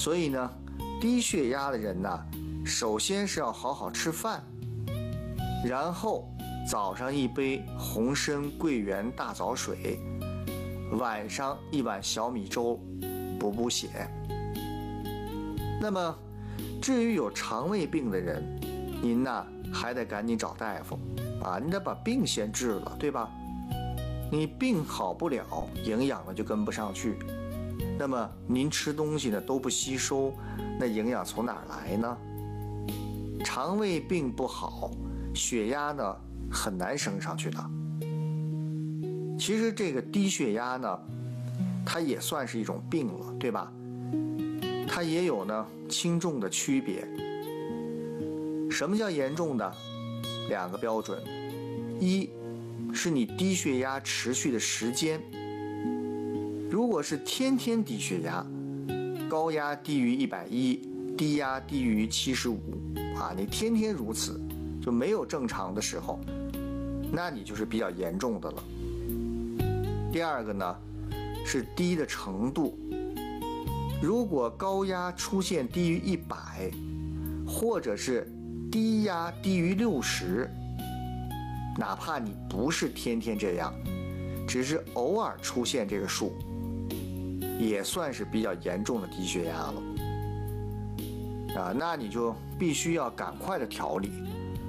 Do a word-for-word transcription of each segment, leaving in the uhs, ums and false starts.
所以呢，低血压的人呢，首先是要好好吃饭，然后早上一杯红参桂圆大枣水，晚上一碗小米粥，补补血。那么至于有肠胃病的人，您呢还得赶紧找大夫啊，你得把病先治了，对吧？你病好不了，营养呢就跟不上去，那么您吃东西呢都不吸收，那营养从哪儿来呢？肠胃病不好，血压呢很难升上去的。其实这个低血压呢，它也算是一种病了，对吧？它也有呢轻重的区别。什么叫严重的？两个标准，一是你低血压持续的时间，如果是天天低血压，高压低于一百一，低压低于七十五啊，你天天如此，就没有正常的时候，那你就是比较严重的了。第二个呢，是低的程度，如果高压出现低于一百，或者是低压低于六十，哪怕你不是天天这样，只是偶尔出现这个数，也算是比较严重的低血压了啊，那你就必须要赶快的调理，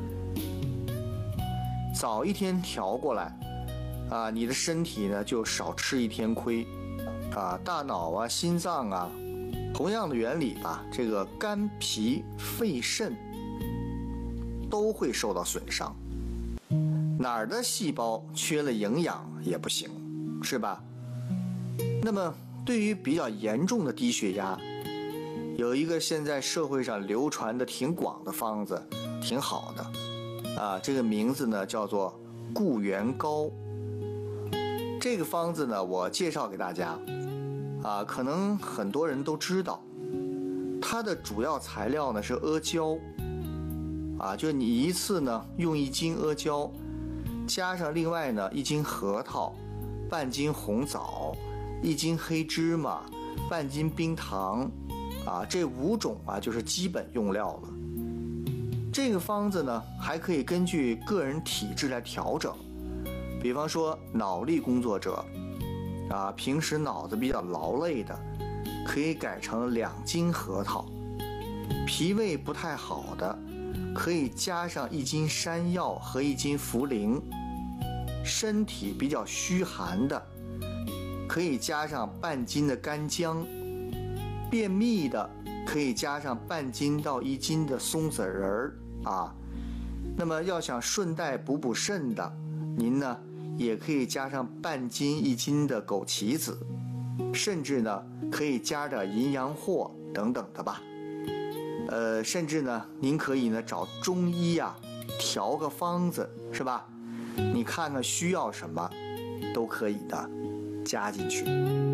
早一天调过来啊，你的身体呢就少吃一天亏啊，大脑啊、心脏啊，同样的原理吧，这个肝、脾、肺、肾都会受到损伤，哪儿的细胞缺了营养也不行，是吧？那么对于比较严重的低血压，有一个现在社会上流传的挺广的方子，挺好的啊，这个名字呢叫做固元膏。这个方子呢，我介绍给大家啊，可能很多人都知道，它的主要材料呢是阿胶啊，就你一次呢用一斤阿胶，加上另外呢一斤核桃，半斤红枣，一斤黑芝麻，半斤冰糖啊，这五种啊就是基本用料了。这个方子呢还可以根据个人体质来调整，比方说脑力工作者啊，平时脑子比较劳累的，可以改成两斤核桃；脾胃不太好的，可以加上一斤山药和一斤茯苓；身体比较虚寒的，可以加上半斤的干姜；便秘的可以加上半斤到一斤的松子仁儿啊。那么要想顺带补补肾的，您呢也可以加上半斤一斤的枸杞子，甚至呢可以加点淫羊藿等等的吧。呃，甚至呢您可以呢找中医啊调个方子，是吧？你看看需要什么都可以的加进去。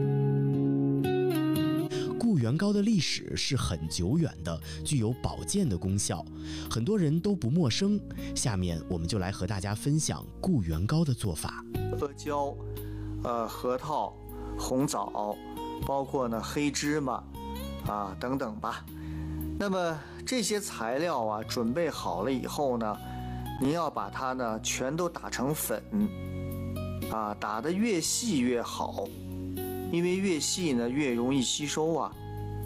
固元膏的历史是很久远的，具有保健的功效，很多人都不陌生。下面我们就来和大家分享固元膏的做法。 阿胶、呃核桃、红枣，包括呢黑芝麻啊等等吧。那么这些材料啊准备好了以后呢，您要把它呢全都打成粉啊，打得越细越好，因为越细呢越容易吸收啊。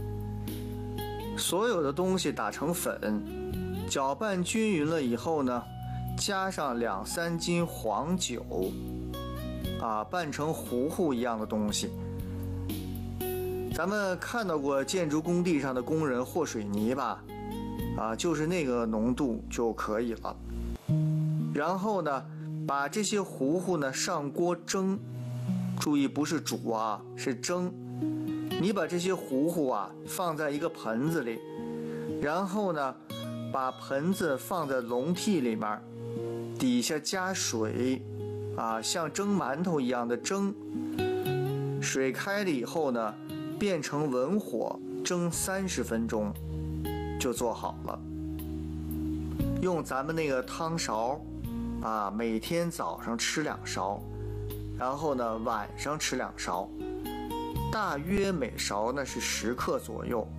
所有的东西打成粉，搅拌均匀了以后呢，加上两三斤黄酒啊，拌成糊糊一样的东西。咱们看到过建筑工地上的工人和水泥吧？啊，就是那个浓度就可以了。然后呢，把这些糊糊呢上锅蒸，注意不是煮啊，是蒸。你把这些糊糊啊放在一个盆子里，然后呢，把盆子放在笼屉里面，底下加水啊，像蒸馒头一样的蒸。水开了以后呢，变成文火蒸三十分钟就做好了。用咱们那个汤勺啊，每天早上吃两勺，然后呢晚上吃两勺，大约每勺呢是十克左右